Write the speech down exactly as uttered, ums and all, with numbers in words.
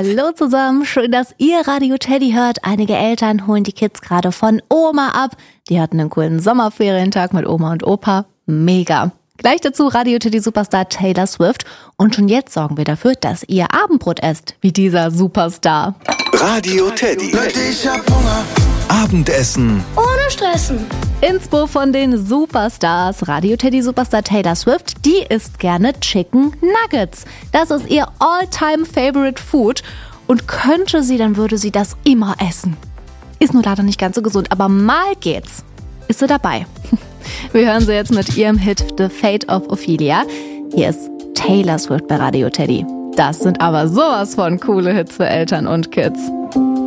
Hallo zusammen, schön, dass ihr Radio Teddy hört. Einige Eltern holen die Kids gerade von Oma ab. Die hatten einen coolen Sommerferientag mit Oma und Opa. Mega. Gleich dazu Radio Teddy Superstar Taylor Swift. Und schon jetzt sorgen wir dafür, dass ihr Abendbrot esst, wie dieser Superstar. Radio Teddy. Ich hab Hunger. Abendessen ohne Stressen. Inspo von den Superstars. Radio Teddy Superstar Taylor Swift, die isst gerne Chicken Nuggets. Das ist ihr All-Time-Favorite Food. Und könnte sie, dann würde sie das immer essen. Ist nur leider nicht ganz so gesund, aber mal geht's. Ist sie dabei? Wir hören sie jetzt mit ihrem Hit The Fate of Ophelia. Hier ist Taylor Swift bei Radio Teddy. Das sind aber sowas von coole Hits für Eltern und Kids.